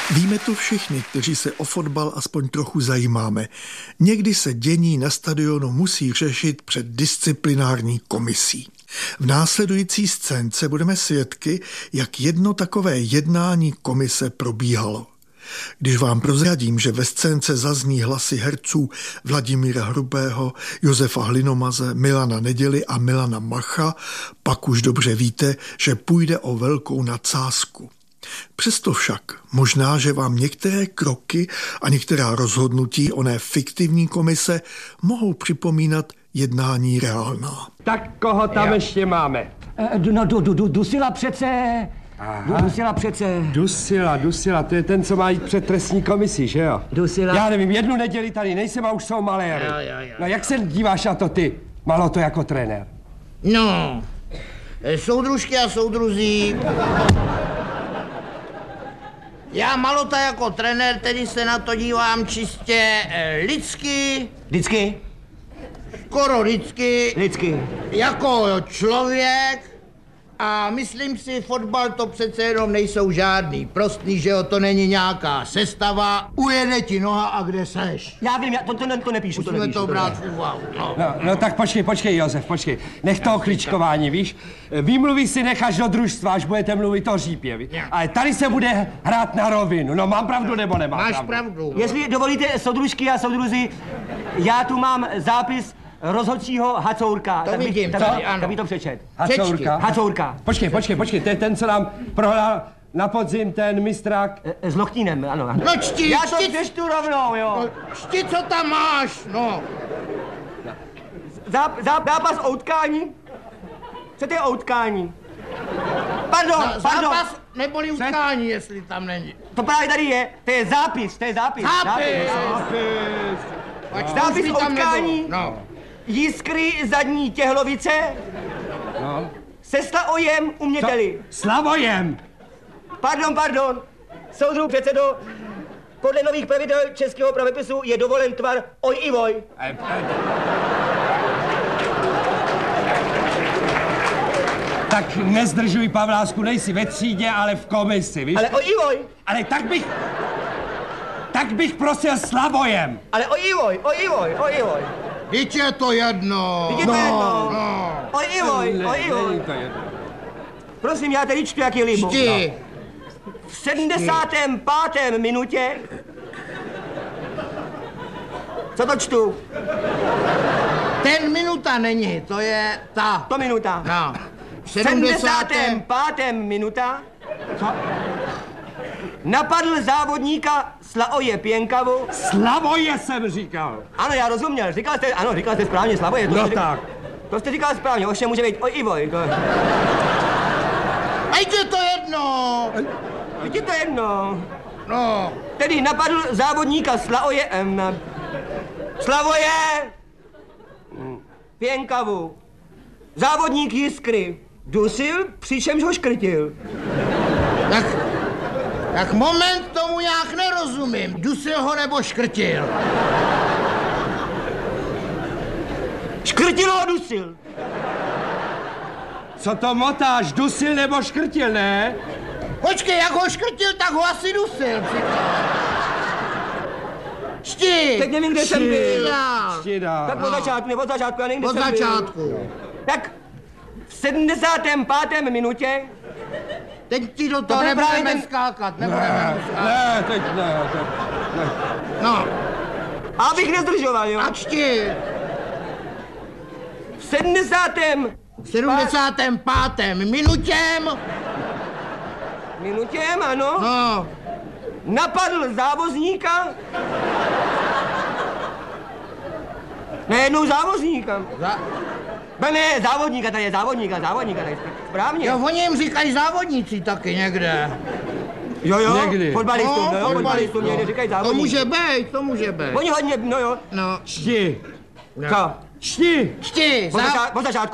Víme to všichni, kteří se o fotbal aspoň trochu zajímáme. Někdy se dění na stadionu musí řešit před disciplinární komisí. V následující scénce budeme svědky, jak jedno takové jednání komise probíhalo. Když vám prozradím, že ve scénce zazní hlasy herců Vladimíra Hrubého, Josefa Hlinomaze, Milana Neděly a Milana Macha, pak už dobře víte, že půjde o velkou nadsázku. Přesto však možná, že vám některé kroky a některá rozhodnutí oné fiktivní komise mohou připomínat jednání reálná. Tak koho tam ještě máme? Dusila přece. Dusila, to je ten, co má jít před trestní komisí, že jo? Dusila. Já nevím, jednu neděli tady nejsem a už jsou maléry. Jo. No jak se díváš na to ty, Maloto, jako trenér? No, soudružky a soudruzí. Já, Malota, jako trenér, tedy se na to dívám čistě lidsky. Lidsky? Skoro lidsky. Lidsky. Jako člověk. A myslím si, fotbal to přece jenom nejsou žádný prostý, že jo, to není nějaká sestava. Ujede ti noha a kde seš. Já vím, to nepíšu. Musíme to brát v úvahu. No tak počkej, Josef, počkej. Nech toho kličkování, víš? Výmluvy si necháš do družstva, až budete mluvit o Řípě, víš? Ale tady se bude hrát na rovinu. No mám pravdu nebo nemám Máš pravdu. Jestli dovolíte, soudružky a soudruzi, já tu mám zápis rozhodčího Hacourka. To vidím, tak by to přečet. Hacourka. Počkej, to je ten, co nám prohrál na podzim ten mistrák. S Lochtínem, ano. No čti, já to přečtu rovnou, jo. No, čti, co tam máš, no. Zápas o utkání? Co to je o utkání? Pardon. Zápas neboli utkání, jestli tam není. To právě tady je, to je zápis. Zápis o utkání. No. Jiskry zadní Těhlovice. No. Se Slavojem uměteli. Slavojem! Pardon. Soudruh předsedo, podle nových pravidel českého pravipisu je dovolen tvar oj i voj. Tak nezdržuj, Pavlásku, nejsi ve třídě, ale v komisi, víš? Ale oj i voj. Ale tak bych prosil Slavojem. Ale oj i voj. Vždyť je to jedno. Oj i voj. Prosím, já tady čtu, jak je libo. Čti. V 75. minutě. Co to čtu? Ten minuta není, to je ta. To minuta. No. V 75. minuta. Co? Napadl závodníka Slavoje Pěnkavu. Slavoje jsem říkal. Ano, já rozuměl. Říkal jste správně, Slavoje. Tak. To jste říkal správně, ovšem může být oj i voj. Ať je to jedno. Teď je to jedno. No. Tedy napadl závodníka Slavoje Pěnkavu. Závodník Jiskry dusil, přičemž ho škrtil. Tak moment, tomu nějak nerozumím. Dusil ho nebo škrtil? Škrtil ho, dusil. Co to motáš, dusil nebo škrtil, ne? Počkej, jak ho škrtil, tak ho asi dusil. Šti! Teď nevím, kde jsem byl. Štida. Tak od začátku, já nevím, kde Od jsem byl. začátku. Tak v 75. minutě. Teď ti do toho nebudeme skákat, Ne, teď ne. No. Abych nezdržoval, jo. A čti. V 75. Minutěm, ano. No. Napadl závozníka. Nejednou závozníka. Ne, závodníka, tady je závodníka, tady správně. Jo, oni jim říkají závodníci taky někde. Jo, někdy. Fotbalistům, No, fotbalistům někde říkají závodníci. To může být. Oni hodně, no jo. No. Čti. Co? Čti. Čti. Po začátku.